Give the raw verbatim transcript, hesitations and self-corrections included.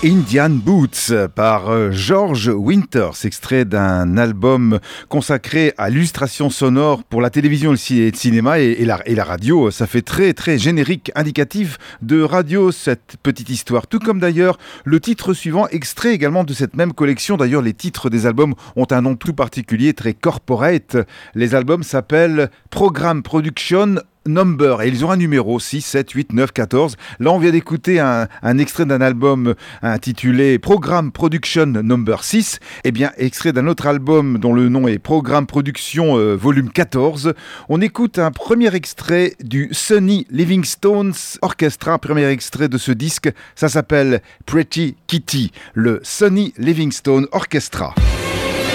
Indian Boots par euh, George Winters, extrait d'un album consacré à l'illustration sonore pour la télévision, le ci- le cinéma et, et, la, et la radio. Ça fait très très générique, indicatif de radio, cette petite histoire. Tout comme d'ailleurs le titre suivant, extrait également de cette même collection. D'ailleurs, les titres des albums ont un nom tout particulier, très corporate. Les albums s'appellent Program Production Number, et ils ont un numéro six, sept, huit, neuf, quatorze. Là, on vient d'écouter un, un extrait d'un album intitulé Program Production Number six, et bien extrait d'un autre album dont le nom est Program Production euh, Volume quatorze. On écoute un premier extrait du Sonny Livingstone's Orchestra, premier extrait de ce disque, ça s'appelle Pretty Kitty, le Sonny Livingstone Orchestra.